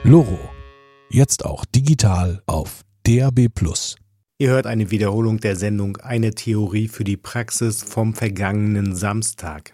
Loro. Jetzt auch digital auf DAB+. Ihr hört eine Wiederholung der Sendung Eine Theorie für die Praxis vom vergangenen Samstag.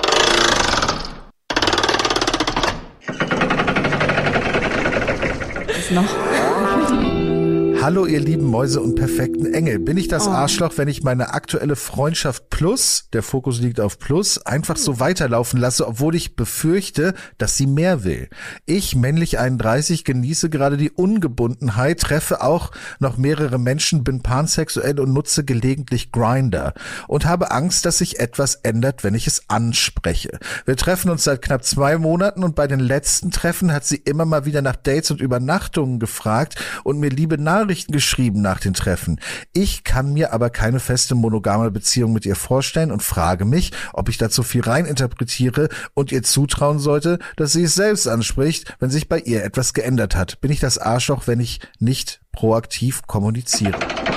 Was noch? Hallo ihr lieben Mäuse und perfekten Engel. Bin ich das Arschloch, wenn ich meine aktuelle Freundschaft Plus, der Fokus liegt auf Plus, einfach so weiterlaufen lasse, obwohl ich befürchte, dass sie mehr will? Ich, männlich 31, genieße gerade die Ungebundenheit, treffe auch noch mehrere Menschen, bin pansexuell und nutze gelegentlich Grindr und habe Angst, dass sich etwas ändert, wenn ich es anspreche. Wir treffen uns seit knapp 2 Monaten und bei den letzten Treffen hat sie immer mal wieder nach Dates und Übernachtungen gefragt und mir liebe Nachrichten geschrieben nach den Treffen. Ich kann mir aber keine feste monogame Beziehung mit ihr vorstellen und frage mich, ob ich dazu viel reininterpretiere und ihr zutrauen sollte, dass sie es selbst anspricht, wenn sich bei ihr etwas geändert hat. Bin ich das Arschloch, wenn ich nicht proaktiv kommuniziere?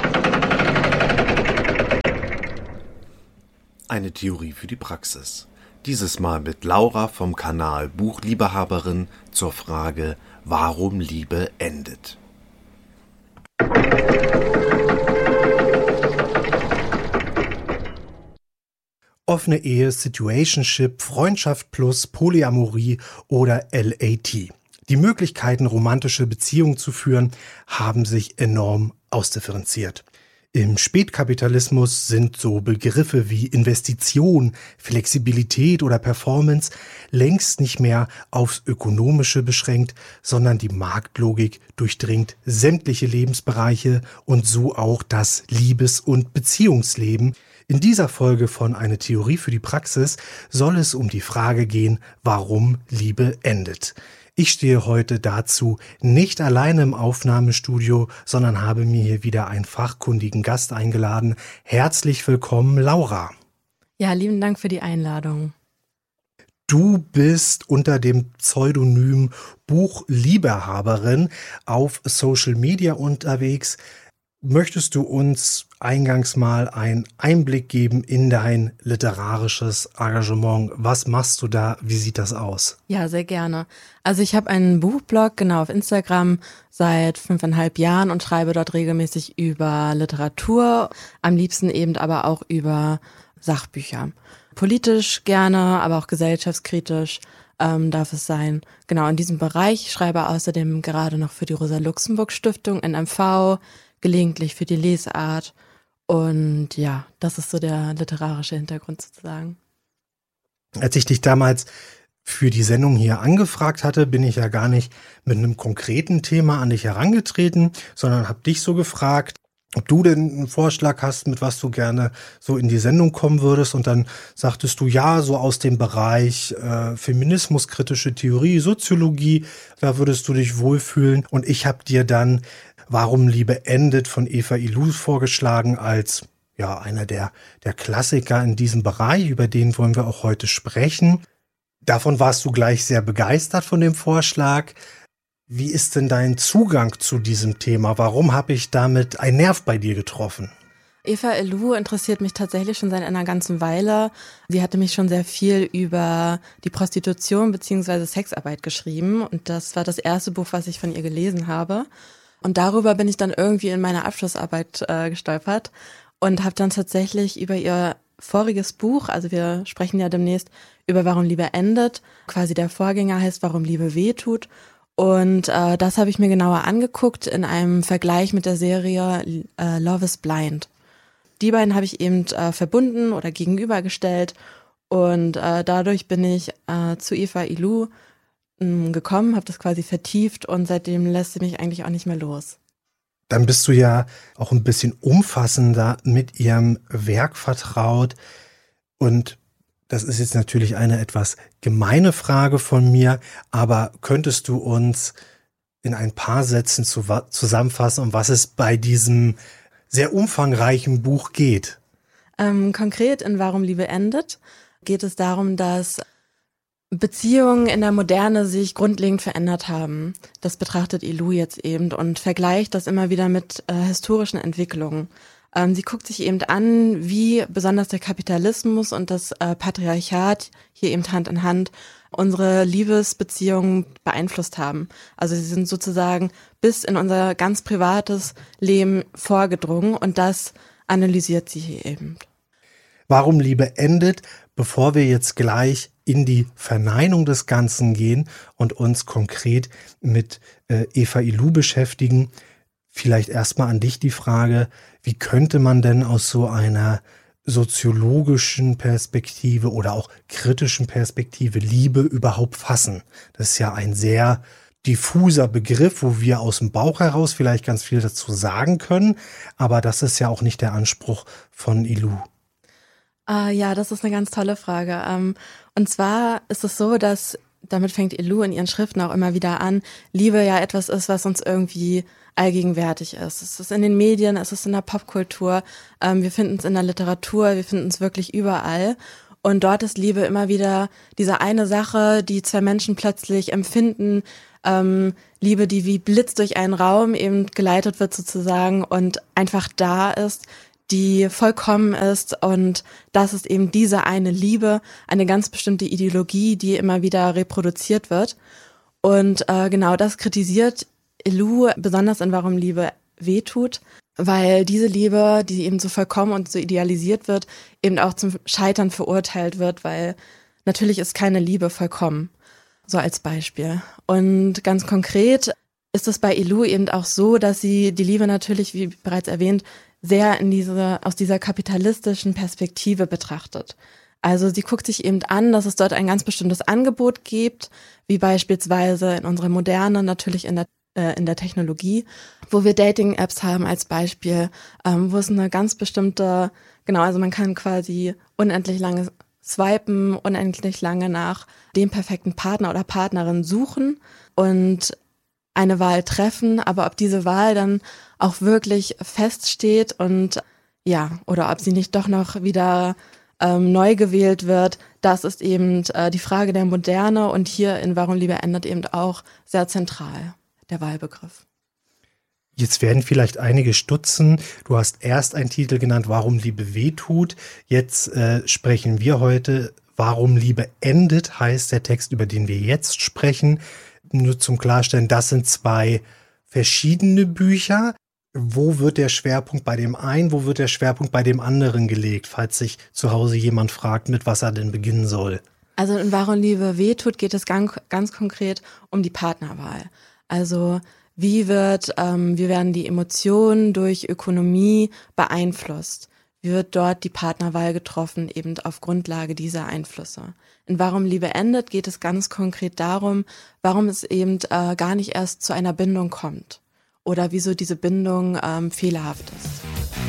Eine Theorie für die Praxis. Dieses Mal mit Laura vom Kanal Buchliebehaberin zur Frage, warum Liebe endet. Offene Ehe, Situationship, Freundschaft plus, Polyamorie oder LAT. Die Möglichkeiten, romantische Beziehungen zu führen, haben sich enorm ausdifferenziert. Im Spätkapitalismus sind so Begriffe wie Investition, Flexibilität oder Performance längst nicht mehr aufs Ökonomische beschränkt, sondern die Marktlogik durchdringt sämtliche Lebensbereiche und so auch das Liebes- und Beziehungsleben. In dieser Folge von Eine Theorie für die Praxis soll es um die Frage gehen, warum Liebe endet. Ich stehe heute dazu nicht alleine im Aufnahmestudio, sondern habe mir hier wieder einen fachkundigen Gast eingeladen. Herzlich willkommen, Laura. Ja, lieben Dank für die Einladung. Du bist unter dem Pseudonym Buchliebehaberin auf Social Media unterwegs. Möchtest du uns eingangs mal einen Einblick geben in dein literarisches Engagement? Was machst du da? Wie sieht das aus? Ja, sehr gerne. Also ich habe einen Buchblog, genau, auf Instagram seit 5,5 Jahren und schreibe dort regelmäßig über Literatur, am liebsten eben aber auch über Sachbücher. Politisch gerne, aber auch gesellschaftskritisch darf es sein. Genau, in diesem Bereich. Ich schreibe außerdem gerade noch für die Rosa-Luxemburg-Stiftung, NMV, gelegentlich für die Lesart. Und ja, das ist so der literarische Hintergrund sozusagen. Als ich dich damals für die Sendung hier angefragt hatte, bin ich ja gar nicht mit einem konkreten Thema an dich herangetreten, sondern habe dich so gefragt, ob du denn einen Vorschlag hast, mit was du gerne so in die Sendung kommen würdest. Und dann sagtest du, ja, so aus dem Bereich Feminismus, kritische Theorie, Soziologie, da würdest du dich wohlfühlen. Und ich habe dir dann Warum Liebe endet von Eva Illouz vorgeschlagen als ja einer der Klassiker in diesem Bereich, über den wollen wir auch heute sprechen. Davon warst du gleich sehr begeistert von dem Vorschlag. Wie ist denn dein Zugang zu diesem Thema? Warum habe ich damit einen Nerv bei dir getroffen? Eva Illouz interessiert mich tatsächlich schon seit einer ganzen Weile. Sie hatte mich schon sehr viel über die Prostitution bzw. Sexarbeit geschrieben und das war das erste Buch, was ich von ihr gelesen habe. Und darüber bin ich dann irgendwie in meiner Abschlussarbeit gestolpert und habe dann tatsächlich über ihr voriges Buch, also wir sprechen ja demnächst über Warum Liebe endet, quasi der Vorgänger heißt Warum Liebe wehtut. Und das habe ich mir genauer angeguckt in einem Vergleich mit der Serie Love is Blind. Die beiden habe ich eben verbunden oder gegenübergestellt und dadurch bin ich zu Eva Illouz gekommen, habe das quasi vertieft und seitdem lässt sie mich eigentlich auch nicht mehr los. Dann bist du ja auch ein bisschen umfassender mit ihrem Werk vertraut und das ist jetzt natürlich eine etwas gemeine Frage von mir, aber könntest du uns in ein paar Sätzen zusammenfassen, um was es bei diesem sehr umfangreichen Buch geht? Konkret in Warum Liebe endet geht es darum, dass Beziehungen in der Moderne sich grundlegend verändert haben. Das betrachtet Illouz jetzt eben und vergleicht das immer wieder mit historischen Entwicklungen. Sie guckt sich eben an, wie besonders der Kapitalismus und das Patriarchat hier eben Hand in Hand unsere Liebesbeziehungen beeinflusst haben. Also sie sind sozusagen bis in unser ganz privates Leben vorgedrungen und das analysiert sie hier eben. Warum Liebe endet, bevor wir jetzt gleich in die Verneinung des Ganzen gehen und uns konkret mit Eva Illouz beschäftigen, vielleicht erstmal an dich die Frage, wie könnte man denn aus so einer soziologischen Perspektive oder auch kritischen Perspektive Liebe überhaupt fassen? Das ist ja ein sehr diffuser Begriff, wo wir aus dem Bauch heraus vielleicht ganz viel dazu sagen können, aber das ist ja auch nicht der Anspruch von Illouz. Ja, das ist eine ganz tolle Frage. Und zwar ist es so, dass, damit fängt Illouz in ihren Schriften auch immer wieder an, Liebe ja etwas ist, was uns irgendwie allgegenwärtig ist. Es ist in den Medien, es ist in der Popkultur, wir finden es in der Literatur, wir finden es wirklich überall. Und dort ist Liebe immer wieder diese eine Sache, die zwei Menschen plötzlich empfinden, Liebe, die wie Blitz durch einen Raum eben geleitet wird sozusagen und einfach da ist, die vollkommen ist, und das ist eben diese eine Liebe, eine ganz bestimmte Ideologie, die immer wieder reproduziert wird. Und genau das kritisiert Illouz besonders in Warum Liebe wehtut, weil diese Liebe, die eben so vollkommen und so idealisiert wird, eben auch zum Scheitern verurteilt wird, weil natürlich ist keine Liebe vollkommen, so als Beispiel. Und ganz konkret ist es bei Illouz eben auch so, dass sie die Liebe natürlich, wie bereits erwähnt, sehr aus dieser kapitalistischen Perspektive betrachtet. Also sie guckt sich eben an, dass es dort ein ganz bestimmtes Angebot gibt, wie beispielsweise in unserer Moderne, natürlich in der Technologie, wo wir Dating-Apps haben als Beispiel, wo es eine ganz bestimmte, also man kann quasi unendlich lange swipen, unendlich lange nach dem perfekten Partner oder Partnerin suchen und eine Wahl treffen, aber ob diese Wahl dann auch wirklich feststeht und oder ob sie nicht doch noch wieder neu gewählt wird, das ist eben die Frage der Moderne und hier in Warum Liebe endet eben auch sehr zentral, der Wahlbegriff. Jetzt werden vielleicht einige stutzen. Du hast erst einen Titel genannt, Warum Liebe wehtut. Jetzt sprechen wir heute, Warum Liebe endet, heißt der Text, über den wir jetzt sprechen. Nur zum Klarstellen, das sind zwei verschiedene Bücher. Wo wird der Schwerpunkt bei dem einen, wo wird der Schwerpunkt bei dem anderen gelegt, falls sich zu Hause jemand fragt, mit was er denn beginnen soll? Also in Warum Liebe wehtut geht es ganz konkret um die Partnerwahl. Also wie werden die Emotionen durch Ökonomie beeinflusst? Wie wird dort die Partnerwahl getroffen, eben auf Grundlage dieser Einflüsse? In Warum Liebe endet geht es ganz konkret darum, warum es eben gar nicht erst zu einer Bindung kommt oder wieso diese Bindung fehlerhaft ist.